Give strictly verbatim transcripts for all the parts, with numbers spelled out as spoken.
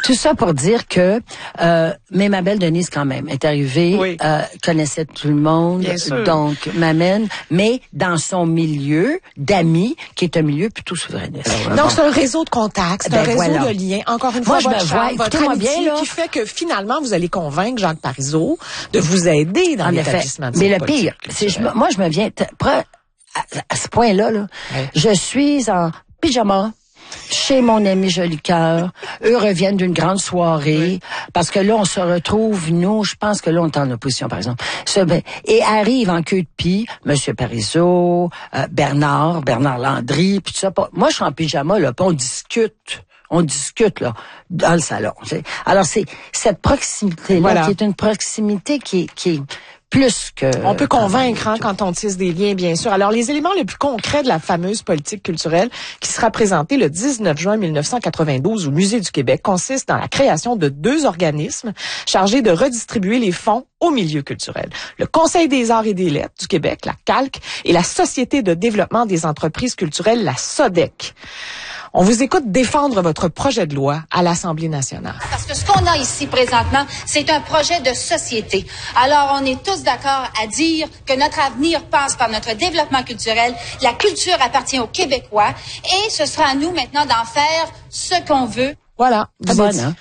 Tout ça pour dire que, euh, mais ma belle Denise quand même est arrivée, oui. euh, connaissait tout le monde, donc m'amène, mais dans son milieu d'amis, qui est un milieu plutôt souverainiste. Alors, donc bon. C'est un réseau de contacts, c'est ben, un réseau voilà. de liens. Encore une moi, fois, je votre me charme, vois, votre amitié bien, là. qui fait que finalement vous allez convaincre Jacques Parizeau de vous aider dans en l'établissement de mais le pire, c'est je, moi je me viens à, à ce point-là, là, ouais. je suis en pyjama. Chez mon ami Jolicoeur, eux reviennent d'une grande soirée, oui. parce que là, on se retrouve, nous, je pense que là, on est en opposition, par exemple. Et arrive en queue de pie, Monsieur Parizeau, euh, Bernard, Bernard Landry, puis tout ça. Moi, je suis en pyjama, là, puis on discute. On discute, là, dans le salon. T'sais. Alors, c'est cette proximité-là, voilà. qui est une proximité qui est, qui est plus que... On peut convaincre hein, quand on tisse des liens, bien sûr. Alors, les éléments les plus concrets de la fameuse politique culturelle qui sera présentée le dix-neuf juin mille neuf cent quatre-vingt-douze au Musée du Québec consiste dans la création de deux organismes chargés de redistribuer les fonds au milieu culturel. Le Conseil des arts et des lettres du Québec, la C A L C, et la Société de développement des entreprises culturelles, la S O D E C. On vous écoute défendre votre projet de loi à l'Assemblée nationale. Parce que ce qu'on a ici présentement, c'est un projet de société. Alors, on est tous d'accord à dire que notre avenir passe par notre développement culturel. La culture appartient aux Québécois et ce sera à nous maintenant d'en faire ce qu'on veut. Voilà. C'est bonne, hein?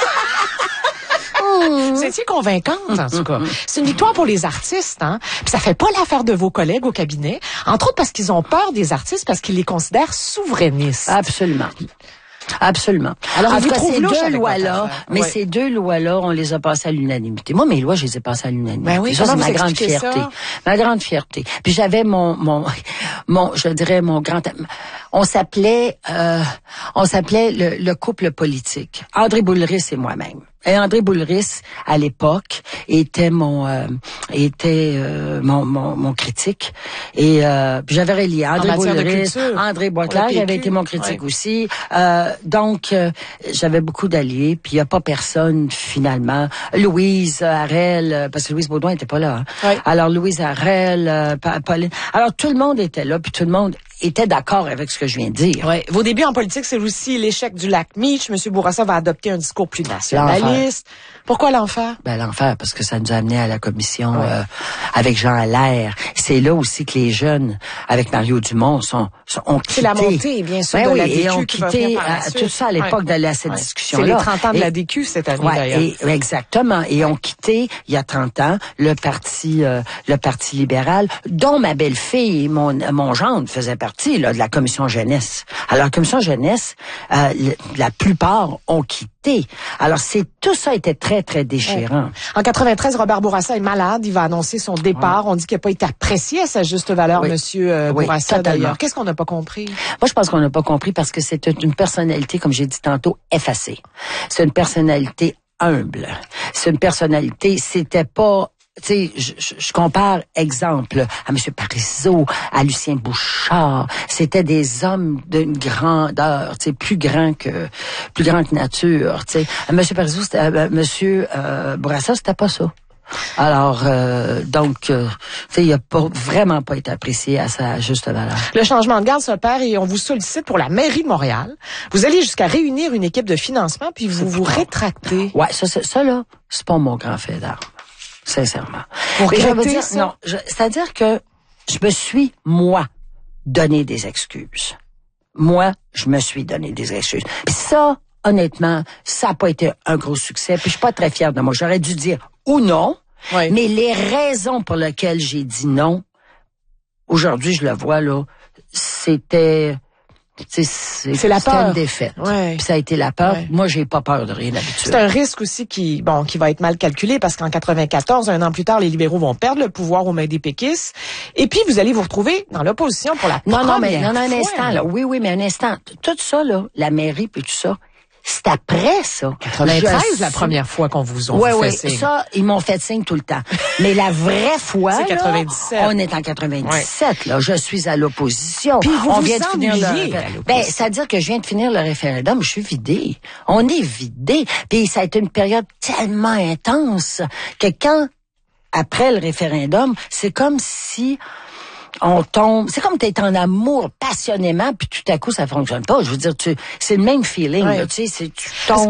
Vous étiez convaincante, en tout cas. C'est une victoire pour les artistes, hein. Puis ça fait pas l'affaire de vos collègues au cabinet. Entre autres parce qu'ils ont peur des artistes, parce qu'ils les considèrent souverainistes. Absolument. Absolument. Alors, en vous tout cas, ces deux lois-là, mais ouais. ces deux lois-là, on les a passées à l'unanimité. Moi, mes lois, je les ai passées à l'unanimité. Ben oui, ça, c'est ma grande fierté. Ça? Ma grande fierté. Puis j'avais mon, mon, mon, je dirais mon grand, on s'appelait, euh, on s'appelait le, le couple politique. André Boulris et moi-même. Et André Boulris, à l'époque, était mon euh, était euh, mon, mon mon critique. Et euh, j'avais relié André Boulris, André Boisclair, qui avait été mon critique ouais. aussi. Euh, donc, euh, j'avais beaucoup d'alliés. Puis il y a pas personne finalement. Louise Harel, parce que Louise Baudouin était pas là. Hein. Ouais. Alors Louise Harel, euh, Pauline. Alors tout le monde était là, puis tout le monde était d'accord avec ce que je viens de dire. Ouais. Vos débuts en politique, c'est aussi l'échec du lac Meach. Monsieur Bourassa va adopter un discours plus nationaliste. Pourquoi l'enfer? Ben l'enfer, parce que ça nous a amené à la commission ouais. euh, avec Jean Allaire. C'est là aussi que les jeunes, avec Mario Dumont, sont, sont ont quitté. C'est la montée, bien sûr, ben de oui, la D Q et ont qui va quitté par euh, tout ça à l'époque ouais. d'aller à cette ouais. discussion-là. C'est les trente ans de et, la D Q cette année, ouais, d'ailleurs. Et, exactement. Et ont quitté, il y a trente ans, le parti euh, le parti libéral, dont ma belle-fille et mon, mon gendre faisaient partie là, de la commission jeunesse. Alors, la commission jeunesse, euh, la plupart ont quitté. Alors, c'est tout ça était très, très déchirant. Ouais. En quatre-vingt-treize, Robert Bourassa est malade. Il va annoncer son départ. Ouais. On dit qu'il n'a pas été apprécié à sa juste valeur, oui. Monsieur euh, oui, Bourassa, d'ailleurs. Qu'est-ce qu'on n'a pas compris? Moi, je pense qu'on n'a pas compris parce que c'est une personnalité, comme j'ai dit tantôt, effacée. C'est une personnalité humble. C'est une personnalité, c'était pas... Tu sais, je, je, je compare, exemple, à M. Parizeau, à Lucien Bouchard. C'était des hommes d'une grandeur, tu sais, plus grand que plus grand que nature. Tu sais, M. Parizeau, c'était, euh, M. Euh, Bourassa, c'était pas ça. Alors, euh, donc, euh, tu sais, il a pas, vraiment pas été apprécié à sa juste valeur. Le changement de garde s'opère et on vous sollicite pour la mairie de Montréal. Vous allez jusqu'à réunir une équipe de financement puis vous vous rétractez. Ouais, ça, ça, ça là, c'est pas mon grand fait d'armes. Sincèrement. Pour je veux dire, ça? non, je, c'est-à-dire que je me suis, moi, donné des excuses. Moi, je me suis donné des excuses. Puis ça, honnêtement, ça n'a pas été un gros succès. Puis je suis pas très fière de moi. J'aurais dû dire ou non, oui. mais les raisons pour lesquelles j'ai dit non, aujourd'hui, je le vois, là, c'était... C'est, c'est, c'est la peur. Une défaite. Ouais. Puis ça a été la peur. Ouais. Moi, j'ai pas peur de rien d'habitude. C'est un risque aussi qui, bon, qui va être mal calculé parce qu'en quatre-vingt-quatorze, un an plus tard, les libéraux vont perdre le pouvoir aux mains des péquistes. Et puis, vous allez vous retrouver dans l'opposition pour la non, première non, mais non, non, un fois. instant, là. Oui, oui, mais un instant. Tout ça, là, la mairie puis tout ça, c'est après ça. quatre-vingt-treize, je... la première fois qu'on vous a ouais, fait ouais, signe. Ça, ils m'ont fait signe tout le temps. Mais la vraie fois, c'est quatre-vingt-dix-sept. Là, on est en quatre-vingt-dix-sept. Ouais. Là, je suis à l'opposition. Puis vous on vous vient de finir le... Ben, c'est-à-dire que je viens de finir le référendum, je suis vidée. On est vidé. Puis ça a été une période tellement intense que quand, après le référendum, c'est comme si... on tombe, c'est comme t'es en amour passionnément, puis tout à coup ça fonctionne pas. Je veux dire, tu, c'est le même feeling, ouais. là, tu sais, c'est tu tombes.